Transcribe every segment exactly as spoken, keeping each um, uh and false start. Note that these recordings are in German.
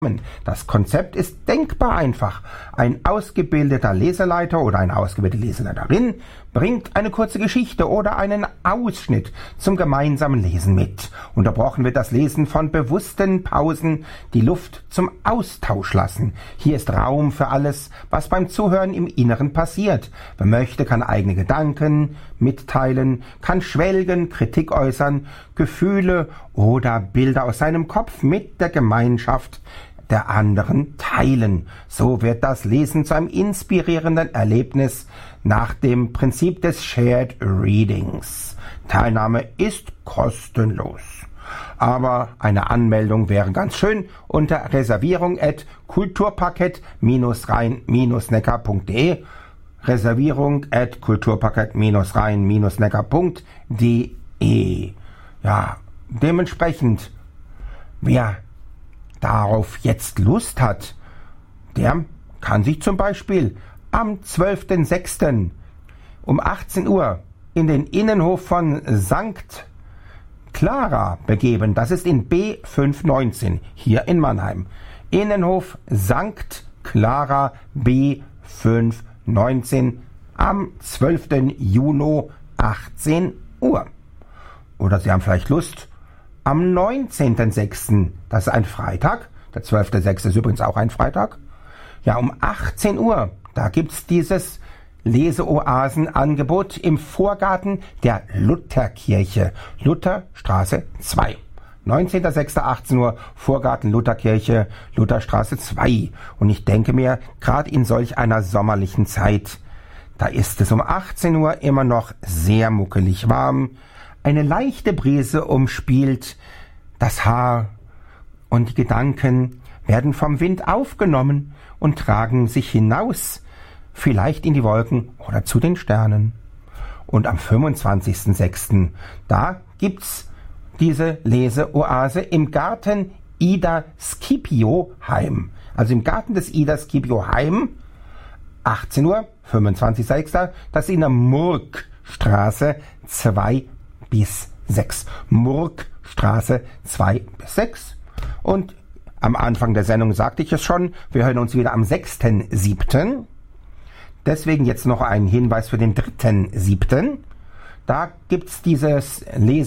Das Konzept ist denkbar einfach. Ein ausgebildeter Leseleiter oder eine ausgebildete Leseleiterin bringt eine kurze Geschichte oder einen Ausschnitt zum gemeinsamen Lesen mit. Unterbrochen wird das Lesen von bewussten Pausen, die Luft zum Austausch lassen. Hier ist Raum für alles, was beim Zuhören im Inneren passiert. Wer möchte, kann eigene Gedanken mitteilen, kann schwelgen, Kritik äußern, Gefühle oder Bilder aus seinem Kopf mit der Gemeinschaft der anderen teilen. So wird das Lesen zu einem inspirierenden Erlebnis nach dem Prinzip des Shared Readings. Teilnahme ist kostenlos. Aber eine Anmeldung wäre ganz schön unter reservierung at kulturpaket-rhein-neckar.de reservierung at kulturpaket-rhein-neckar.de. Ja, dementsprechend, wer darauf jetzt Lust hat, der kann sich zum Beispiel am zwölften sechsten um achtzehn Uhr in den Innenhof von Sankt Clara begeben. Das ist in B fünf neunzehn hier in Mannheim. Innenhof Sankt Clara B fünf neunzehn am zwölften Juni achtzehn Uhr. Oder Sie haben vielleicht Lust, am neunzehnten sechsten, das ist ein Freitag, der zwölfte sechste ist übrigens auch ein Freitag, ja, um achtzehn Uhr, da gibt's dieses Leseoasenangebot im Vorgarten der Lutherkirche, Lutherstraße zwei. neunzehnten sechsten achtzehn Uhr, Vorgarten Lutherkirche, Lutherstraße zwei. Und ich denke mir, gerade in solch einer sommerlichen Zeit, da ist es um achtzehn Uhr immer noch sehr muckelig warm. Eine leichte Brise umspielt das Haar und die Gedanken werden vom Wind aufgenommen und tragen sich hinaus, vielleicht in die Wolken oder zu den Sternen. Und am fünfundzwanzigsten sechsten da gibt's diese Leseoase im Garten Ida Scipio Heim. Also im Garten des Ida Scipio Heim, achtzehn Uhr, fünfundzwanzigsten sechsten das ist in der Murkstraße zwei bis sechs. Murkstraße zwei bis sechs. Und am Anfang der Sendung sagte ich es schon, wir hören uns wieder am sechsten siebten Deswegen jetzt noch ein Hinweis für den dritten siebten Da gibt's dieses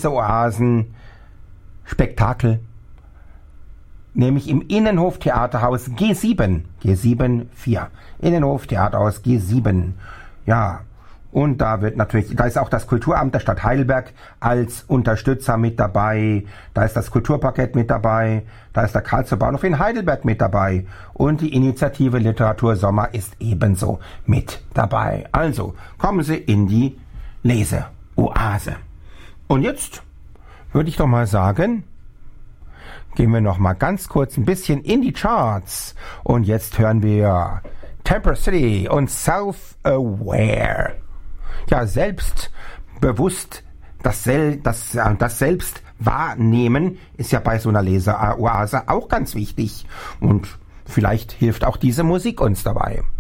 Leseoasen-Spektakel, nämlich im Innenhof Theaterhaus G sieben. G sieben vier. Innenhof Theaterhaus G sieben. Ja. Und da wird natürlich, da ist auch das Kulturamt der Stadt Heidelberg als Unterstützer mit dabei, da ist das Kulturpaket mit dabei, da ist der Karlsruher Bahnhof in Heidelberg mit dabei und die Initiative Literatur Sommer ist ebenso mit dabei. Also kommen Sie in die Leseoase. Und jetzt würde ich doch mal sagen, gehen wir noch mal ganz kurz ein bisschen in die Charts. Und jetzt hören wir Temper City und Self-Aware. Ja, selbstbewusst, das, Sel- das, das Selbst wahrnehmen ist ja bei so einer Leseoase auch ganz wichtig. Und vielleicht hilft auch diese Musik uns dabei.